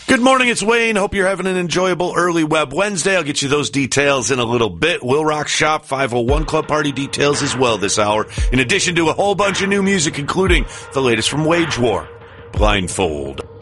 Good morning, it's Wayne. Hope you're having an enjoyable early Web Wednesday. I'll get you those details in a little bit. Will Rock Shop 501 Club Party details as well this hour, in addition to a whole bunch of new music, including the latest from Wage War, Blindfold.